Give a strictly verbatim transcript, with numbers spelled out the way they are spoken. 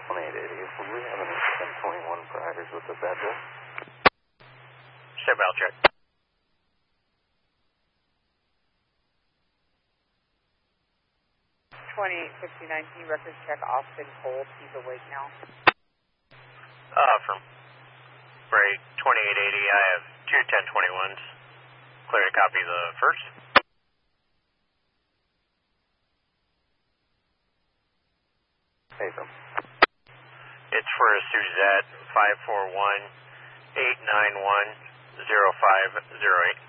twenty-eight eighty. Would we have any ten twenty-one providers with this address? Seatbelt check. twenty-eight fifty nineteen, records check, Austin Cole, he's awake now. Uh, from break twenty-eight eighty, I have two ten twenty-ones. Clear to copy the first. Haytham. It's for Suzette, five four one, eight nine one, zero five zero eight.